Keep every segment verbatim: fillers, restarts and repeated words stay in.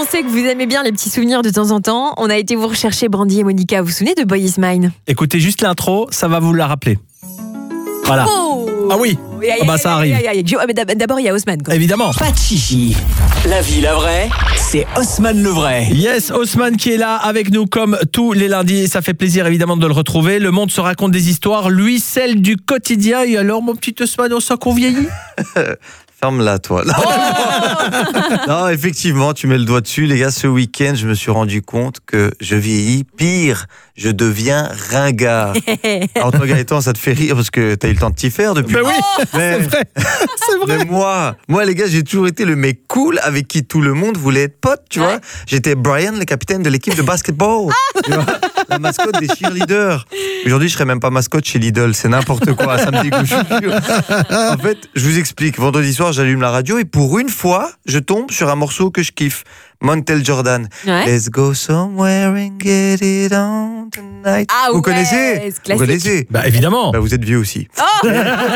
on sait que vous aimez bien les petits souvenirs de temps en temps, on a été vous rechercher Brandy et Monica. Vous vous souvenez de Boy Is Mine? Écoutez juste l'intro, ça va vous la rappeler. Voilà. Oh ah oui, ah bah ça arrive. D'abord, il y a Haussmann. Quoi. Évidemment. Pas de chichi. La vie, la vraie, c'est Haussmann le vrai. Yes, Haussmann qui est là avec nous comme tous les lundis. Et ça fait plaisir évidemment de le retrouver. Le monde se raconte des histoires, lui, celle du quotidien. Et alors, mon petit Haussmann, on sent qu'on vieillit. Ferme-la, toi. Non, oh non, effectivement, tu mets le doigt dessus. Les gars, ce week-end, je me suis rendu compte que je vieillis. Pire, je deviens ringard. Alors, toi, Gaëtan, ça te fait rire parce que t'as eu le temps de t'y faire depuis. Ben oui, mais, c'est vrai. C'est vrai. Mais moi, moi, les gars, j'ai toujours été le mec cool avec qui tout le monde voulait être pote, tu ouais. vois. J'étais Brian, le capitaine de l'équipe de basketball. Tu vois, la mascotte des cheerleaders. Aujourd'hui, je serais même pas mascotte chez Lidl. C'est n'importe quoi. Ça me dégoûte. En fait, je vous explique. Vendredi soir, j'allume la radio et pour une fois, je tombe sur un morceau que je kiffe. Montel Jordan. Ouais. Let's go somewhere and get it on tonight. Ah vous ouais, connaissez Vous connaissez Bah évidemment. Bah, vous êtes vieux aussi. Oh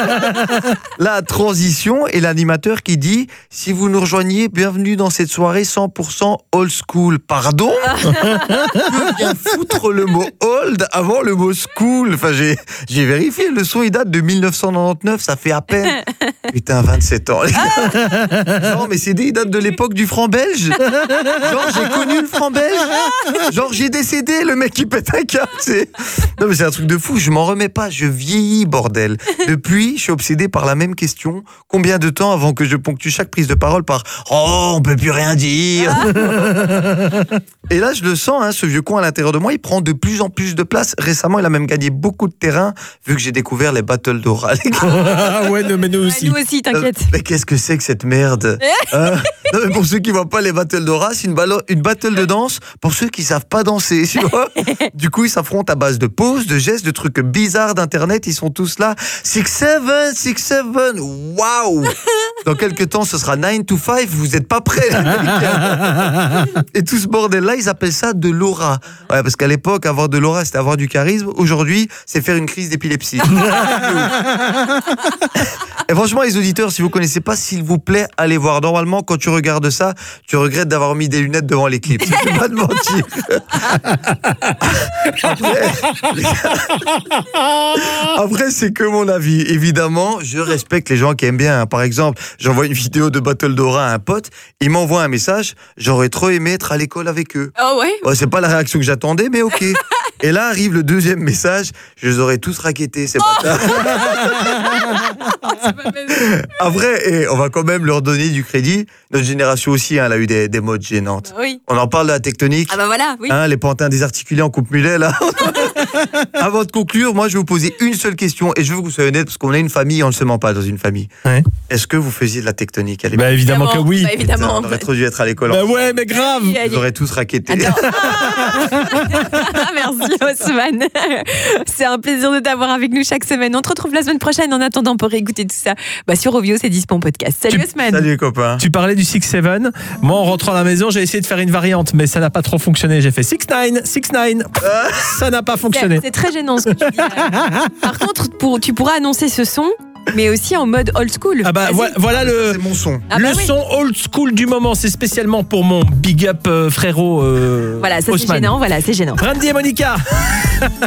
la transition et l'animateur qui dit si vous nous rejoignez, bienvenue dans cette soirée cent pour cent old school. Pardon. Que vient foutre le mot old avant le mot school. Enfin, j'ai, j'ai vérifié. Le son il date de dix-neuf cent quatre-vingt-dix-neuf. Ça fait à peine putain vingt-sept ans. Les gars. Non mais c'est des dates de l'époque du franc belge. Genre j'ai connu le franc belge. Genre j'ai décédé le mec qui pète un câble. C'est... Non mais c'est un truc de fou. Je m'en remets pas. Je vieillis bordel. Depuis je suis obsédé par la même question. Combien de temps avant que je ponctue chaque prise de parole par oh on peut plus rien dire. Et là je le sens hein, ce vieux con à l'intérieur de moi il prend de plus en plus de place. Récemment il a même gagné beaucoup de terrain vu que j'ai découvert les battles d'Aura. Ah ouais non, mais nous aussi. Nous aussi t'inquiète. Euh, mais qu'est-ce que c'est que cette merde euh, non, mais pour ceux qui voient pas les battles d'Aura c'est une, ballo- une battle de danse pour ceux qui savent pas danser tu vois. Du coup ils s'affrontent à base de poses, de gestes, de trucs bizarres d'internet. Ils sont tous là six seven, six seven. Waouh. Dans quelques temps ce sera nine to five. Vous êtes pas prêts. Et tout ce bordel là ils appellent ça de l'aura. Ouais parce qu'à l'époque avoir de l'aura c'était avoir du charisme. Aujourd'hui c'est faire une crise d'épilepsie. Et franchement les auditeurs si vous connaissez pas s'il vous plaît allez voir. Normalement quand tu regardes ça tu regrettes d'avoir mis des lunettes devant les clips. Je vais pas te mentir. Après, Après c'est que mon avis. Évidemment je respecte les gens qui aiment bien. Par exemple j'envoie une vidéo de Battle d'Aura à un pote. Il m'envoie un message. J'aurais trop aimé être à l'école avec eux. Oh ouais, ouais c'est pas la réaction que j'attendais mais ok. Et là arrive le deuxième message. Je les aurais tous raquettés ces oh bâtards. Après, et on va quand même leur donner du crédit. Notre génération aussi, hein, elle a eu des, des modes gênantes. Oui. On en parle de la tectonique. Ah bah voilà, oui. Hein, les pantins désarticulés en coupe-mulet, là. Avant de conclure, moi, je vais vous poser une seule question et je veux que vous soyez honnête parce qu'on a une famille et on ne se ment pas dans une famille. Ouais. Est-ce que vous faisiez de la tectonique à l'époque? Bah évidemment, évidemment que oui. Bah évidemment. On aurait trop dû être à l'école. Bah ouais, mais grave. Vous aurez tous raquetté. Merci Haussmann. C'est un plaisir de t'avoir avec nous chaque semaine. On te retrouve la semaine prochaine. En attendant, pour écouter tout ça, bah sur Ovio, c'est dispo en podcast. Salut Haussmann. Salut les copains. Tu parlais du six seven. Moi, en rentrant à la maison, j'ai essayé de faire une variante, mais ça n'a pas trop fonctionné. J'ai fait six nine, six nine. Ça n'a pas fonctionné. C'est, c'est très gênant ce que tu dis. Par contre, pour, tu pourras annoncer ce son, mais aussi en mode old school. Ah bah voilà, voilà le c'est mon son. Ah le bah oui. son old school du moment, c'est spécialement pour mon big up euh, frérot euh, Voilà, ça Haussmann. c'est gênant, voilà, c'est gênant. Brandy et Monica.